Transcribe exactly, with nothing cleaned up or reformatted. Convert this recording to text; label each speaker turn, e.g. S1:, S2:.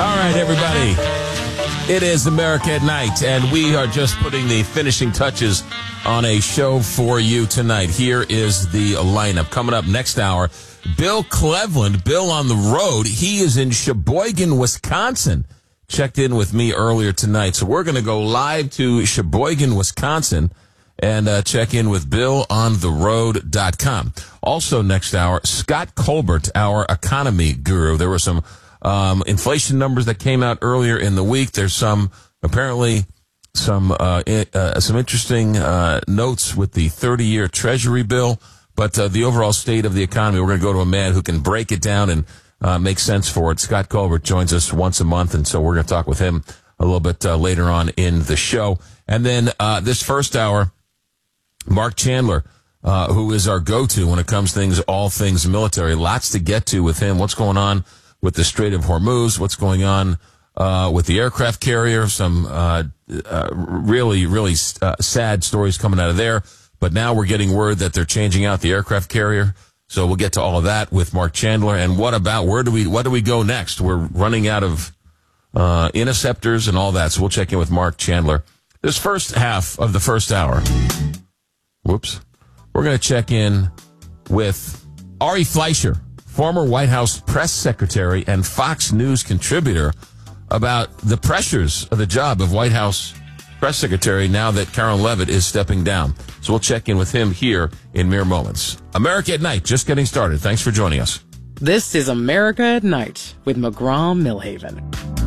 S1: All right, everybody. It is America at Night, and we are just putting the finishing touches on a show for you tonight. Here is the lineup. Coming up next hour, Bill Cleveland. Bill on the road. He is in Sheboygan, Wisconsin. Checked in with me earlier tonight. So we're going to go live to Sheboygan, Wisconsin, and uh, check in with Bill on the road dot com. Also next hour, Scott Colbert, our economy guru. There were some um, inflation numbers that came out earlier in the week. There's some, apparently, some uh, uh, some interesting uh, notes with the thirty-year Treasury bill. But uh, the overall state of the economy, we're going to go to a man who can break it down and uh, make sense for it. Scott Colbert joins us once a month, and so we're going to talk with him a little bit uh, later on in the show. And then uh, this first hour, Mark Chandler, uh, who is our go-to when it comes to things, all things military. Lots to get to with him. What's going on with the Strait of Hormuz? What's going on uh, with the aircraft carrier? Some uh, uh, really, really uh, sad stories coming out of there. But now we're getting word that they're changing out the aircraft carrier. So we'll get to all of that with Mark Chandler. And what about, where do we, what do we go next? We're running out of uh, interceptors and all that. So we'll check in with Mark Chandler. This first half of the first hour, whoops, we're going to check in with Ari Fleischer, former White House press secretary and Fox News contributor, about the pressures of the job of White House press secretary now that Karen Leavitt is stepping down. So we'll check in with him here in mere moments. America at Night, just getting started. Thanks for joining us.
S2: This is America at Night with McGraw Millhaven.